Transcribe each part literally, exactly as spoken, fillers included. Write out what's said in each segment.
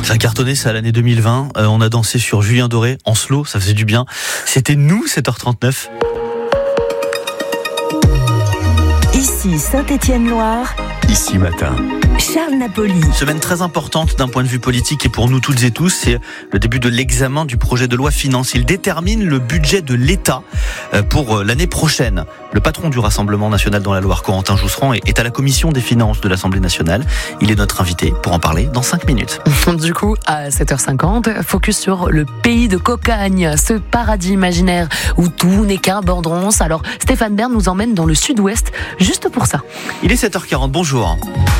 Ça a cartonné ça l'année deux mille vingt. Euh, on a dansé sur Julien Doré en slow, ça faisait du bien. C'était nous, sept heures trente-neuf. Ici Saint-Étienne-Loire. Ici Matin. Charles Napoli. Semaine très importante d'un point de vue politique et pour nous toutes et tous, c'est le début de l'examen du projet de loi finance. Il détermine le budget de l'État pour l'année prochaine. Le patron du Rassemblement national dans la Loire, Corentin Jousserand, est à la commission des finances de l'Assemblée nationale. Il est notre invité pour en parler dans cinq minutes. Du coup, à sept heures cinquante, focus sur le pays de Cocagne, ce paradis imaginaire où tout n'est qu'un bandronce. Alors, Stéphane Bern nous emmène dans le sud-ouest juste pour ça. Il est sept heures quarante, bonjour.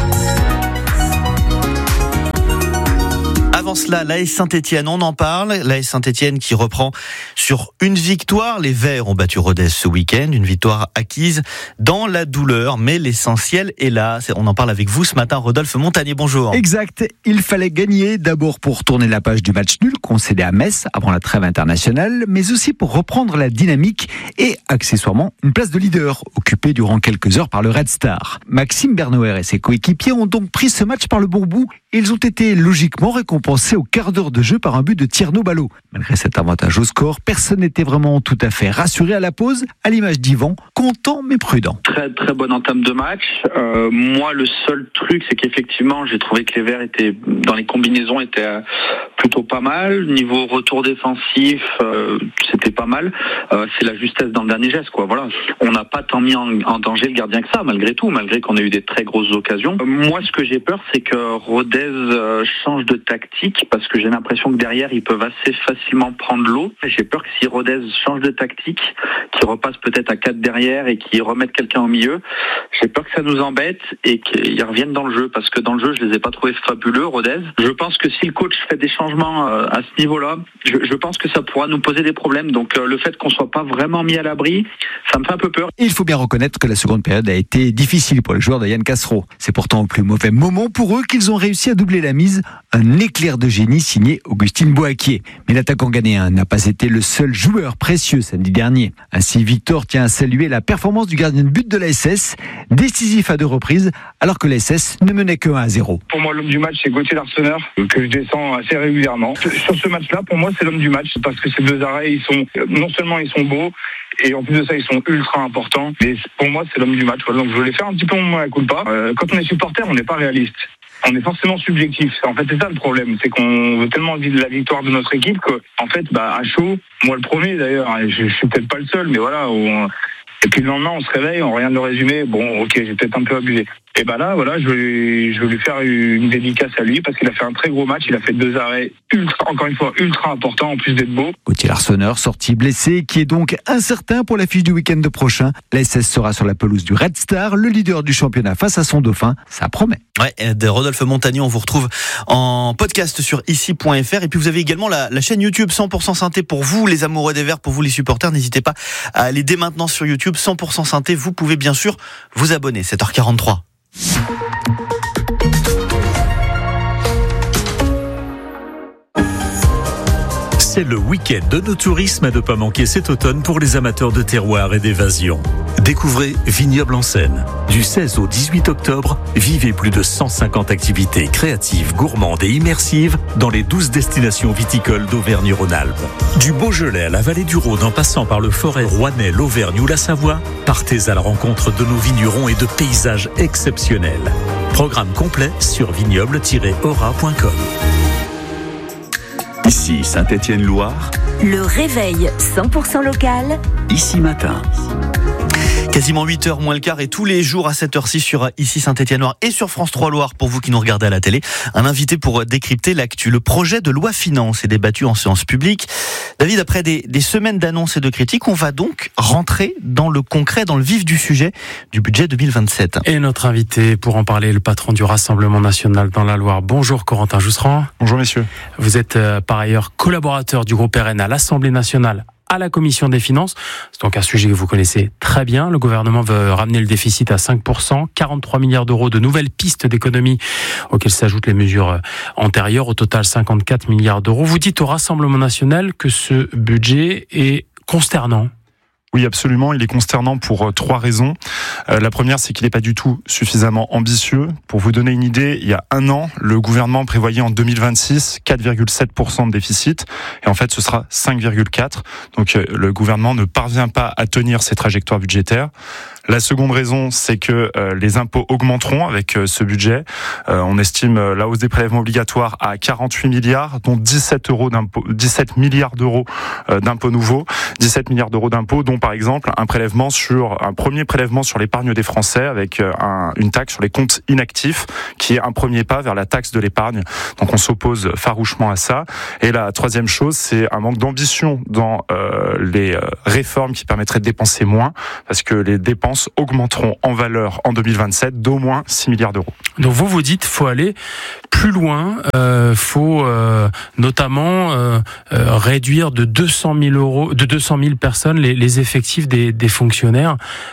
Avant cela, l'A S Saint-Étienne, on en parle. L'A S Saint-Étienne qui reprend sur une victoire. Les Verts ont battu Rodez ce week-end. Une victoire acquise dans la douleur. Mais l'essentiel est là. On en parle avec vous ce matin. Rodolphe Montagnier, bonjour. Exact. Il fallait gagner d'abord pour tourner la page du match nul concédé à Metz avant la trêve internationale, mais aussi pour reprendre la dynamique et accessoirement une place de leader occupée durant quelques heures par le Red Star. Maxime Bernouer et ses coéquipiers ont donc pris ce match par le bon bout. Ils ont été logiquement récompensés au quart d'heure de jeu par un but de Tierno Ballo. Malgré cet avantage au score, personne n'était vraiment tout à fait rassuré à la pause, à l'image d'Yvan, content mais prudent. Très très bonne entame de match. Euh, moi, le seul truc, c'est qu'effectivement, j'ai trouvé que les Verts étaient dans les combinaisons étaient plutôt pas mal. Niveau retour défensif, euh, c'était pas mal. Euh, c'est la justesse dans le dernier geste, quoi. Voilà. On n'a pas tant mis en, en danger le gardien que ça, malgré tout, malgré qu'on a eu des très grosses occasions. Euh, moi, ce que j'ai peur, c'est que Rodez euh, change de tactique, parce que j'ai l'impression que derrière, ils peuvent assez facilement prendre l'eau. J'ai peur que si Rodez change de tactique, qu'il repasse peut-être à quatre derrière et qu'il remette quelqu'un au milieu, j'ai peur que ça nous embête et qu'ils reviennent dans le jeu, parce que dans le jeu, je les ai pas trouvés fabuleux, Rodez. Je pense que si le coach fait des changements euh, à ce niveau-là, je, je pense que ça pourra nous poser des problèmes. Donc euh, le fait qu'on soit pas vraiment mis à l'abri, ça me fait un peu peur. Et il faut bien reconnaître que la seconde période a été difficile pour les joueurs de Yann Cassereau. C'est pourtant au plus mauvais moment pour eux qu'ils ont réussi à doubler la mise. Un éclair de génie signé Augustine Boaquier. Mais l'attaquant ghanéen n'a pas été le seul joueur précieux samedi dernier. Ainsi, Victor tient à saluer la performance du gardien de but de l'A S S, décisif à deux reprises, alors que l'A S S ne menait que un à zéro. Pour moi, l'homme du match, c'est Gauthier Larsonneur, que je descends assez régulièrement. Sur ce match-là, pour moi, c'est l'homme du match, parce que ces deux arrêts, ils sont, non seulement ils sont beaux, et en plus de ça, ils sont ultra importants. Mais pour moi, c'est l'homme du match. Donc, je voulais faire un petit peu mon mea culpa. Euh, quand on est supporter, on n'est pas réaliste. On est forcément subjectif. En fait, c'est ça le problème. C'est qu'on veut tellement la victoire de notre équipe que, en fait, bah, à chaud, moi le premier d'ailleurs, je, je suis peut-être pas le seul, mais voilà. On... Et puis le lendemain, on se réveille, on regarde le résumé. Bon, ok, j'ai peut-être un peu abusé. Et ben là, voilà, je vais, je vais lui faire une dédicace à lui parce qu'il a fait un très gros match. Il a fait deux arrêts ultra, encore une fois, ultra importants en plus d'être beau. Gauthier Larsonneur, sorti blessé, qui est donc incertain pour l'affiche du week-end prochain. L'A S S sera sur la pelouse du Red Star, le leader du championnat face à son dauphin. Ça promet. Ouais, de Rodolphe Montagnier, on vous retrouve en podcast sur ici point f r. Et puis vous avez également la, la chaîne YouTube cent pour cent Synthé pour vous, les amoureux des Verts, pour vous les supporters. N'hésitez pas à aller dès maintenant sur YouTube cent pour cent Synthé. Vous pouvez bien sûr vous abonner. sept heures quarante-trois. C'est le week-end de nos tourismes à ne pas manquer cet automne pour les amateurs de terroir et d'évasion. Découvrez Vignoble en Seine. Du seize au dix-huit octobre, vivez plus de cent cinquante activités créatives, gourmandes et immersives dans les douze destinations viticoles d'Auvergne-Rhône-Alpes. Du Beaujolais à la vallée du Rhône en passant par le Forez, Rouennais, l'Auvergne ou la Savoie, partez à la rencontre de nos vignerons et de paysages exceptionnels. Programme complet sur vignoble tiret aura point com. Ici Saint-Étienne-Loire. Le réveil cent pour cent local. Ici Matin. Quasiment huit heures moins le quart et tous les jours à cette heure-ci sur ici Saint-Étienne-Loire et sur France trois Loire pour vous qui nous regardez à la télé. Un invité pour décrypter l'actu. Le projet de loi finance est débattu en séance publique. David, après des, des semaines d'annonces et de critiques, on va donc rentrer dans le concret, dans le vif du sujet du budget deux mille vingt-sept. Et notre invité pour en parler, le patron du Rassemblement national dans la Loire. Bonjour Corentin Jousserand. Bonjour messieurs. Vous êtes euh, par ailleurs collaborateur du groupe R N à l'Assemblée nationale, à la Commission des finances. C'est donc un sujet que vous connaissez très bien. Le gouvernement veut ramener le déficit à cinq pour cent, quarante-trois milliards d'euros de nouvelles pistes d'économie auxquelles s'ajoutent les mesures antérieures. Au total, cinquante-quatre milliards d'euros. Vous dites au Rassemblement national que ce budget est consternant. Oui, absolument. Il est consternant pour euh, trois raisons. Euh, la première, c'est qu'il n'est pas du tout suffisamment ambitieux. Pour vous donner une idée, il y a un an, le gouvernement prévoyait en deux mille vingt-six quatre virgule sept pour cent de déficit. Et en fait, ce sera cinq virgule quatre. Donc, euh, le gouvernement ne parvient pas à tenir ses trajectoires budgétaires. La seconde raison, c'est que euh, les impôts augmenteront avec euh, ce budget. Euh, on estime euh, la hausse des prélèvements obligatoires à quarante-huit milliards, dont dix-sept euros d'impôts, dix-sept milliards d'euros euh, d'impôts nouveaux, dix-sept milliards d'euros d'impôts, dont par exemple un prélèvement sur un premier prélèvement sur l'épargne des Français avec euh, un, une taxe sur les comptes inactifs, qui est un premier pas vers la taxe de l'épargne. Donc on s'oppose farouchement à ça. Et la troisième chose, c'est un manque d'ambition dans euh, les euh, réformes qui permettraient de dépenser moins, parce que les dépenses augmenteront en valeur en deux mille vingt-sept d'au moins six milliards d'euros. Donc vous vous dites faut aller plus loin, euh, faut euh, notamment euh, euh, réduire de deux cent mille euros, de deux cent mille personnes les, les effectifs des, des fonctionnaires.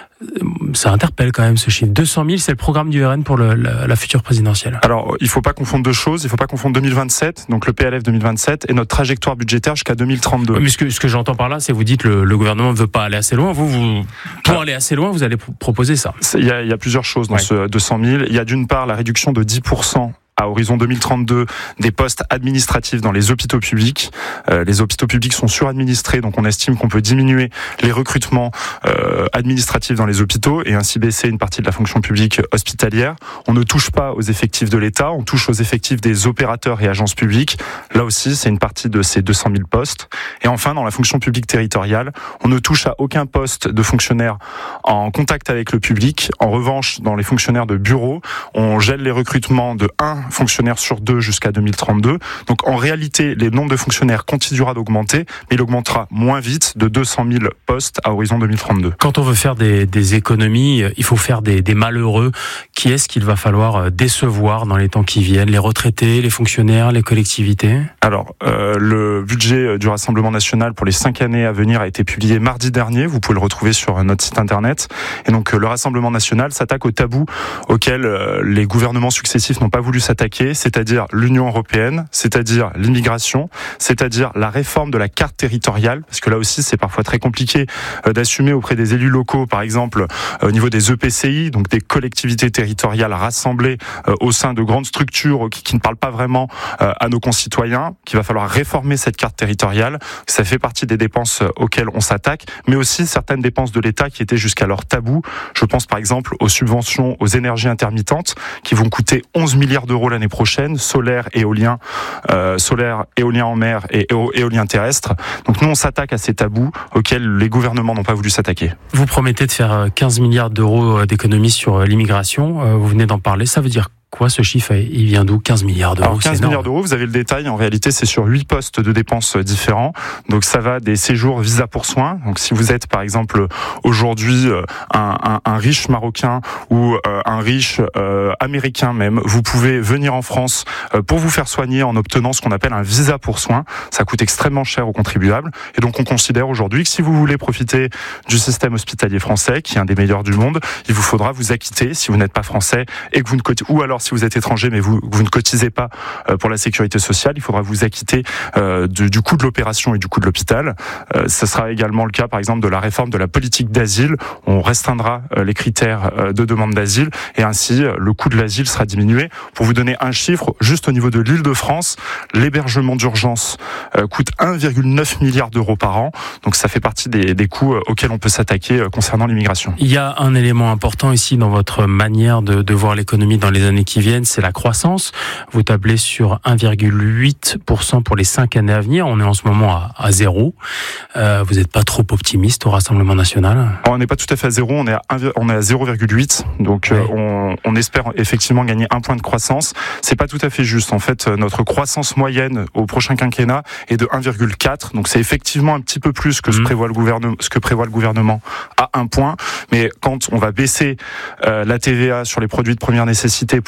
Ça interpelle quand même ce chiffre. deux cent mille, c'est le programme du R N pour le, la, la future présidentielle. Alors, il ne faut pas confondre deux choses. Il ne faut pas confondre deux mille vingt-sept, donc le P L F deux mille vingt-sept, et notre trajectoire budgétaire jusqu'à deux mille trente-deux. Oui, mais ce que, ce que j'entends par là, c'est que vous dites que le, le gouvernement ne veut pas aller assez loin. Vous, vous pour ah. aller assez loin, vous allez pr- proposer ça. Il y, a, il y a plusieurs choses dans ouais. ce deux cent mille. Il y a d'une part la réduction de dix pour cent à horizon deux mille trente-deux des postes administratifs dans les hôpitaux publics. Euh, les hôpitaux publics sont suradministrés, donc on estime qu'on peut diminuer les recrutements euh, administratifs dans les hôpitaux et ainsi baisser une partie de la fonction publique hospitalière. On ne touche pas aux effectifs de l'État, on touche aux effectifs des opérateurs et agences publiques. Là aussi, c'est une partie de ces deux cent mille postes. Et enfin, dans la fonction publique territoriale, on ne touche à aucun poste de fonctionnaire en contact avec le public. En revanche, dans les fonctionnaires de bureau, on gèle les recrutements de un fonctionnaires sur deux jusqu'à deux mille trente-deux. Donc en réalité, le nombre de fonctionnaires continuera d'augmenter, mais il augmentera moins vite, de deux cent mille postes à horizon deux mille trente-deux. Quand on veut faire des, des économies, il faut faire des, des malheureux. Qui est-ce qu'il va falloir décevoir dans les temps qui viennent? Les retraités, les fonctionnaires, les collectivités? Alors, euh, le budget du Rassemblement national pour les cinq années à venir a été publié mardi dernier. Vous pouvez le retrouver sur notre site internet. Et donc, le Rassemblement national s'attaque au tabou auquel euh, les gouvernements successifs n'ont pas voulu s'attaquer. Attaquer, c'est-à-dire l'Union européenne, c'est-à-dire l'immigration, c'est-à-dire la réforme de la carte territoriale, parce que là aussi c'est parfois très compliqué euh, d'assumer auprès des élus locaux, par exemple euh, au niveau des E P C I, donc des collectivités territoriales rassemblées euh, au sein de grandes structures qui, qui ne parlent pas vraiment euh, à nos concitoyens, qu'il va falloir réformer cette carte territoriale. Ça fait partie des dépenses auxquelles on s'attaque, mais aussi certaines dépenses de l'État qui étaient jusqu'alors tabous. Je pense par exemple aux subventions aux énergies intermittentes qui vont coûter onze milliards d'euros l'année prochaine, solaire, éolien, euh, solaire, éolien en mer et éolien terrestre. Donc nous, on s'attaque à ces tabous auxquels les gouvernements n'ont pas voulu s'attaquer. Vous promettez de faire quinze milliards d'euros d'économies sur l'immigration. Vous venez d'en parler. Ça veut dire quoi ce chiffre? Il vient d'où? quinze milliards d'euros. Alors quinze milliards d'euros, vous avez le détail. En réalité, c'est sur huit postes de dépenses différents. Donc ça va des séjours visa pour soins. Donc si vous êtes par exemple aujourd'hui un, un, un riche marocain ou euh, un riche euh, américain même, vous pouvez venir en France euh, pour vous faire soigner en obtenant ce qu'on appelle un visa pour soins. Ça coûte extrêmement cher aux contribuables. Et donc on considère aujourd'hui que si vous voulez profiter du système hospitalier français, qui est un des meilleurs du monde, il vous faudra vous acquitter si vous n'êtes pas français et que vous ne cotisez, ou alors si vous êtes étranger mais vous, vous ne cotisez pas pour la sécurité sociale, il faudra vous acquitter euh, du, du coût de l'opération et du coût de l'hôpital. Euh, ce sera également le cas par exemple de la réforme de la politique d'asile. On restreindra euh, les critères euh, de demande d'asile et ainsi euh, le coût de l'asile sera diminué. Pour vous donner un chiffre, juste au niveau de l'Île-de-France, l'hébergement d'urgence euh, coûte un virgule neuf milliard d'euros par an. Donc ça fait partie des, des coûts euh, auxquels on peut s'attaquer euh, concernant l'immigration. Il y a un élément important ici dans votre manière de, de voir l'économie dans les années qui viennent, c'est la croissance. Vous tablez sur un virgule huit pour cent pour les cinq années à venir. On est en ce moment à, à zéro. Euh, vous n'êtes pas trop optimiste au Rassemblement national? Alors, on n'est pas tout à fait à zéro, on est à, un, on est à zéro virgule huit. Donc oui. euh, on, on espère effectivement gagner un point de croissance. C'est pas tout à fait juste. En fait, notre croissance moyenne au prochain quinquennat est de un virgule quatre. Donc c'est effectivement un petit peu plus que ce, mmh. prévoit le gouvernement, ce que prévoit le gouvernement à un point. Mais quand on va baisser euh, la T V A sur les produits de première nécessité pour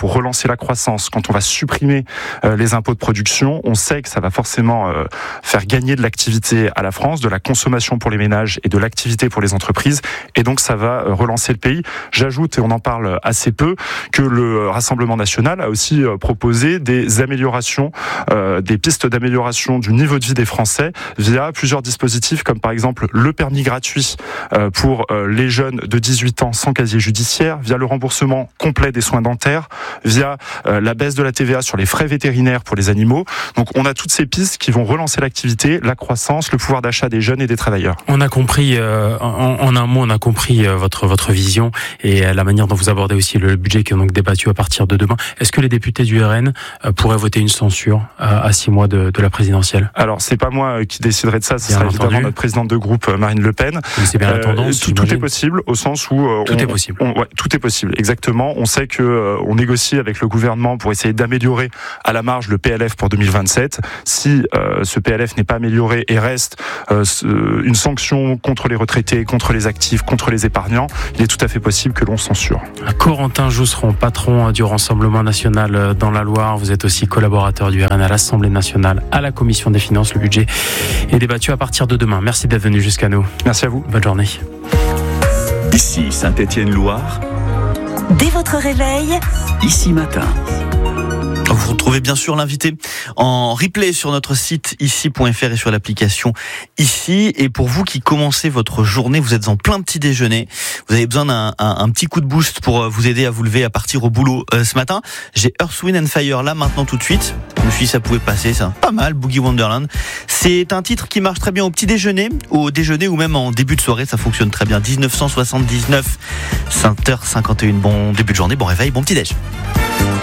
pour relancer la croissance, quand on va supprimer euh, les impôts de production, on sait que ça va forcément euh, faire gagner de l'activité à la France, de la consommation pour les ménages et de l'activité pour les entreprises, et donc ça va euh, relancer le pays. J'ajoute, et on en parle assez peu, que le Rassemblement national a aussi euh, proposé des améliorations, euh, des pistes d'amélioration du niveau de vie des Français via plusieurs dispositifs, comme par exemple le permis gratuit euh, pour euh, les jeunes de dix-huit ans sans casier judiciaire, via le remboursement complet des soins dentaires, via euh, la baisse de la T V A sur les frais vétérinaires pour les animaux. Donc on a toutes ces pistes qui vont relancer l'activité, la croissance, le pouvoir d'achat des jeunes et des travailleurs. On a compris, euh, en, en un mot, on a compris euh, votre votre vision et euh, la manière dont vous abordez aussi le budget qui est donc débattu à partir de demain. Est-ce que les députés du R N euh, pourraient voter une censure euh, à six mois de, de la présidentielle? Alors c'est pas moi qui déciderai de ça, ce Bien sera entendu. évidemment notre présidente de groupe Marine Le Pen. Mais c'est bien la Euh, tendance. tout, tout est possible au sens où euh, Tout on, est possible. on- ouais, tout est possible, exactement. On sait que euh, on négocie avec le gouvernement pour essayer d'améliorer à la marge le P L F pour deux mille vingt-sept. Si euh, ce P L F n'est pas amélioré et reste euh, ce- une sanction contre les retraités, contre les actifs, contre les épargnants, il est tout à fait possible que l'on censure. Corentin Jousseron, patron du Rassemblement national dans la Loire. Vous êtes aussi collaborateur du R N à l'Assemblée nationale, à la Commission des finances. Le budget est débattu à partir de demain. Merci d'être venu jusqu'à nous. Merci à vous. Bonne journée. Ici Saint-Étienne-Loire, Dès votre réveil, ici matin. Vous retrouvez bien sûr l'invité en replay sur notre site ici point f r et sur l'application Ici. Et pour vous qui commencez votre journée, vous êtes en plein petit déjeuner, vous avez besoin d'un un, un petit coup de boost pour vous aider à vous lever, à partir au boulot euh, ce matin. J'ai Earth, Wind and Fire là maintenant tout de suite. Je me suis dit ça pouvait passer, ça pas mal, Boogie Wonderland. C'est un titre qui marche très bien au petit déjeuner, au déjeuner ou même en début de soirée, ça fonctionne très bien. dix-neuf cent soixante-dix-neuf, cinq heures cinquante et une, bon début de journée, bon réveil, bon petit déj.